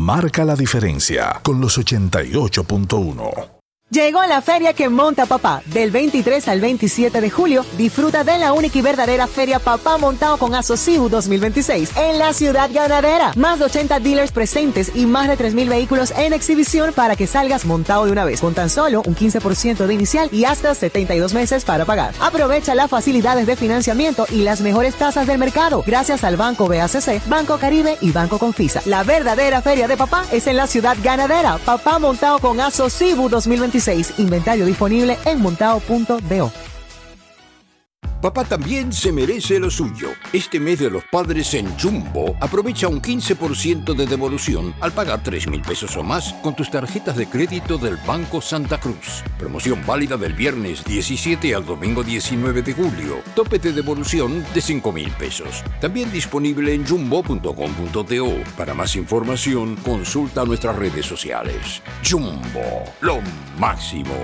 marca la diferencia con los 88.1. Llegó la feria que monta papá. Del 23 al 27 de julio, disfruta de la única y verdadera Feria Papá Montado con Asociu 2026 en la Ciudad Ganadera. Más de 80 dealers presentes y más de 3,000 vehículos en exhibición para que salgas montado de una vez, con tan solo un 15% de inicial y hasta 72 meses para pagar. Aprovecha las facilidades de financiamiento y las mejores tasas del mercado gracias al Banco BACC, Banco Caribe y Banco Confisa. La verdadera Feria de Papá es en la Ciudad Ganadera. Papá Montado con Asociu 2026. Inventario disponible en montao.do. Papá también se merece lo suyo. Este mes de los padres en Jumbo, aprovecha un 15% de devolución al pagar 3,000 pesos o más con tus tarjetas de crédito del Banco Santa Cruz. Promoción válida del viernes 17 al domingo 19 de julio. Tope de devolución de 5,000 pesos. También disponible en jumbo.com.do. Para más información, consulta nuestras redes sociales. Jumbo, lo máximo.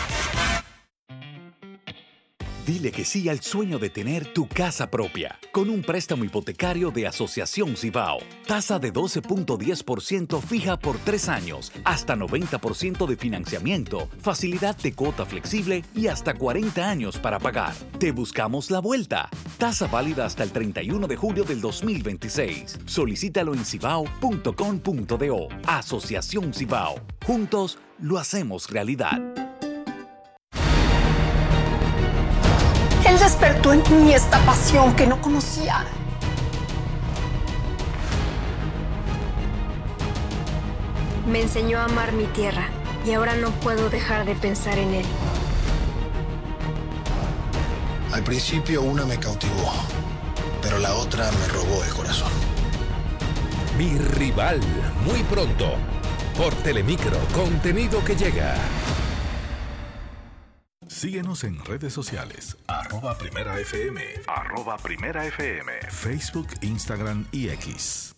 Dile que sí al sueño de tener tu casa propia, con un préstamo hipotecario de Asociación Cibao. Tasa de 12.10% fija por 3 años, hasta 90% de financiamiento, facilidad de cuota flexible y hasta 40 años para pagar. Te buscamos la vuelta. Tasa válida hasta el 31 de julio del 2026. Solicítalo en cibao.com.do. Asociación Cibao. Juntos lo hacemos realidad. Él despertó en mí esta pasión que no conocía. Me enseñó a amar mi tierra y ahora no puedo dejar de pensar en él. Al principio una me cautivó, pero la otra me robó el corazón. Mi rival, muy pronto. Por Telemicro, contenido que llega. Síguenos en redes sociales, @primerafm, @primerafm, Facebook, Instagram y X.